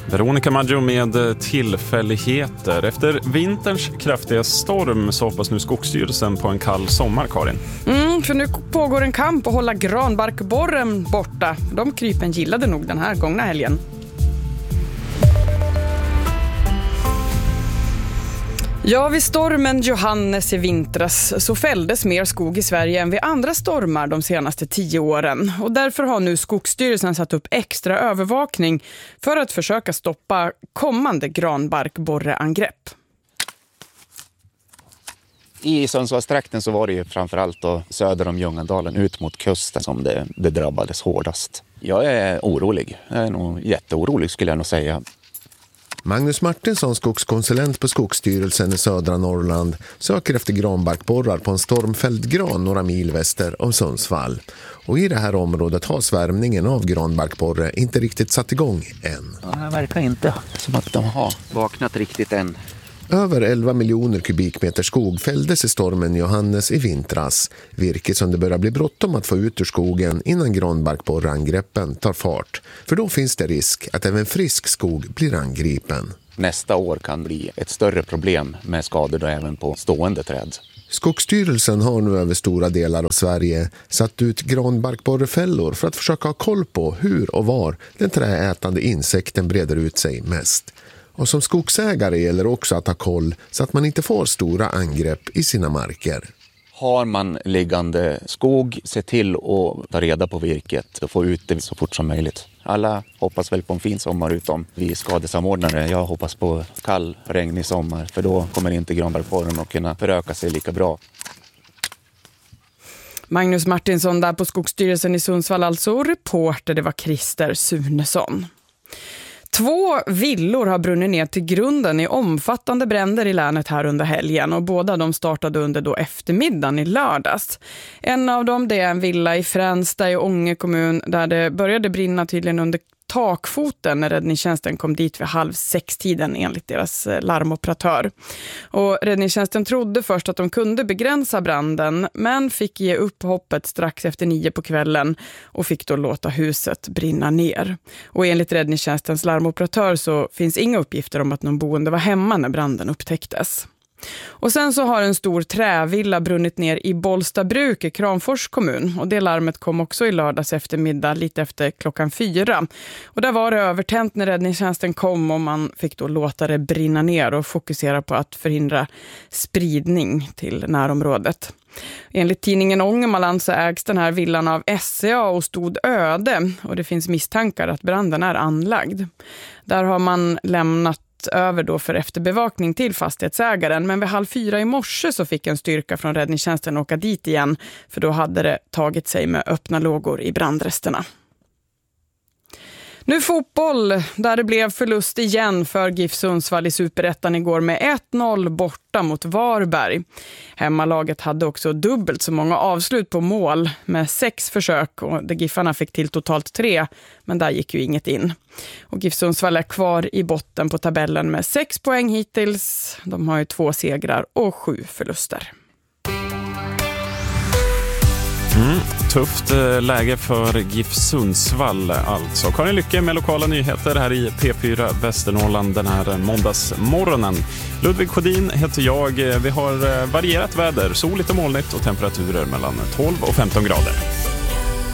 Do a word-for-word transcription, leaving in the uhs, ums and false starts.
Veronica Maggio med tillfälligheter. Efter vinterns kraftiga storm så hoppas nu Skogsstyrelsen på en kall sommar, Karin. Mm, för nu pågår en kamp att hålla granbarkborren borta. De krypen gillade nog den här gångna helgen. Ja, vid stormen Johannes i vintras så fälldes mer skog i Sverige än vid andra stormar de senaste tio åren. Och därför har nu Skogsstyrelsen satt upp extra övervakning för att försöka stoppa kommande granbarkborreangrepp. I Sundsvallstrakten så var det ju framförallt då söder om Ljungadalen ut mot kusten som det, det drabbades hårdast. Jag är orolig. Jag är nog jätteorolig skulle jag nog säga. Magnus Martinsson, skogskonsulent på Skogsstyrelsen i södra Norrland, söker efter granbarkborrar på en stormfälld gran några mil väster om Sundsvall. Och i det här området har svärmningen av granbarkborre inte riktigt satt igång än. Ja, det verkar inte som att de har vaknat riktigt än. Över elva miljoner kubikmeter skog fälldes i stormen Johannes i vintras. Virke som det börjar bli bråttom att få ut ur skogen innan granbarkborreangreppen tar fart. För då finns det risk att även frisk skog blir angripen. Nästa år kan bli ett större problem med skador då även på stående träd. Skogsstyrelsen har nu över stora delar av Sverige satt ut granbarkborrefällor för att försöka ha koll på hur och var den träätande insekten breder ut sig mest. Och som skogsägare gäller också att ha koll så att man inte får stora angrepp i sina marker. Har man liggande skog, se till att ta reda på virket och få ut det så fort som möjligt. Alla hoppas väl på en fin sommar utom vi skadesamordnare. Jag hoppas på kall, regnig sommar för då kommer inte granbarkborren att kunna föröka sig lika bra. Magnus Martinsson där på Skogsstyrelsen i Sundsvall, alltså reporter, det var Christer Sunesson. Två villor har brunnit ner till grunden i omfattande bränder i länet här under helgen och båda de startade under då eftermiddagen i lördags. En av dem det är en villa i Fränsta i Ånge kommun där det började brinna tydligen under takfoten när räddningstjänsten kom dit vid halv sex tiden enligt deras larmoperatör. Och räddningstjänsten trodde först att de kunde begränsa branden men fick ge upp hoppet strax efter nio på kvällen och fick då låta huset brinna ner. Och enligt räddningstjänstens larmoperatör så finns inga uppgifter om att någon boende var hemma när branden upptäcktes. Och sen så har en stor trävilla brunnit ner i Bollstabruk i Kramfors kommun och det larmet kom också i lördags eftermiddag lite efter klockan fyra. Och där var det övertänt när räddningstjänsten kom och man fick då låta det brinna ner och fokusera på att förhindra spridning till närområdet. Enligt tidningen Ångermanland så ägs den här villan av S C A och stod öde och det finns misstankar att branden är anlagd. Där har man lämnat över då för efterbevakning till fastighetsägaren men vid halv fyra i morse så fick en styrka från räddningstjänsten åka dit igen för då hade det tagit sig med öppna lågor i brandresterna. Nu fotboll, där det blev förlust igen för GIF Sundsvall i Superettan igår med ett noll borta mot Varberg. Hemmalaget hade också dubbelt så många avslut på mål med sex försök och de Giffarna fick till totalt tre, men där gick ju inget in. Och GIF Sundsvall är kvar i botten på tabellen med sex poäng hittills. De har ju två segrar och sju förluster. Mm, tufft läge för GIF Sundsvall alltså. Karin Lycke med lokala nyheter här i P fyra Västernorrland den här måndagsmorgonen. Ludvig Sjödin heter jag. Vi har varierat väder, soligt och molnigt och temperaturer mellan tolv och femton grader.